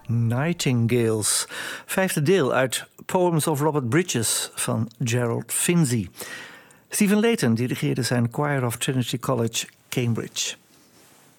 Nightingales. 5e deel uit Poems of Robert Bridges van Gerald Finzi. Stephen Layton dirigeerde zijn Choir of Trinity College, Cambridge.